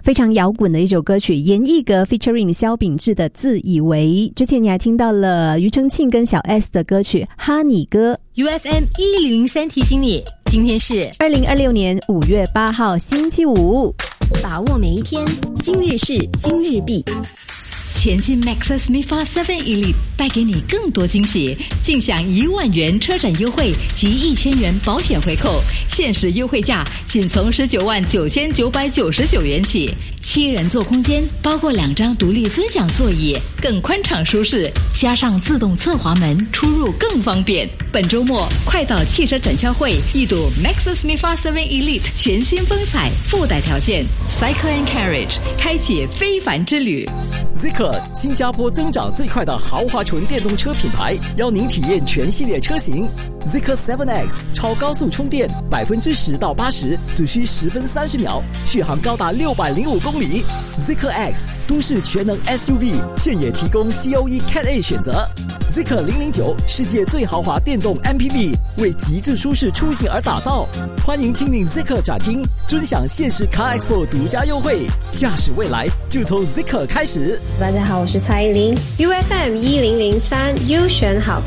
非常摇滚的一首歌曲，严艺格 featuring 萧秉治的自以为。之前你还听到了庾澄庆跟小 S 的歌曲哈尼歌。 UFM 1003提醒你，今天是 2026年5月8号星期五， 把握每一天，今日事今日毕。 全新 Maxus MIFA 7 Elite 带给你更多惊喜，尽享1万元车展优惠及1000元保险回扣，限时优惠价仅从199999元起。7人座空间，包括2张独立尊享座椅，更宽敞舒适，加上自动侧滑门，出入更方便。本周末快到汽车展销会一睹 Maxus MIFA 7 Elite 全新风采，附带条件 Cycle and Carriage 开启非凡之旅。 Zeekr 新加坡增长最快的豪华纯电动车品牌，邀您体验全系列车型。Zeekr 7X 超高速充电，10%到80%只需10分30秒，续航高达605公里。Zeekr X 都市全能 SUV， 现也提供 COE Cat A 选择。Zeekr 009世界最豪华电动 MPV， 为极致舒适出行而打造。欢迎亲临 Zeekr 展厅，尊享现实 Car Expo 独家优惠，驾驶未来就从 Zeekr 开始。 大家好，我是蔡依林。UFM 1003优选好